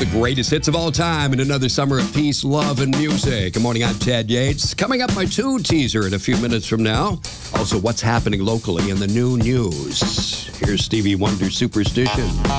The greatest hits of all time in another summer of peace, love, and music. Good morning, I'm Ted Yates. Coming up, my 2 teaser in a few minutes from now. Also, what's happening locally in the new news. Here's Stevie Wonder's Superstition.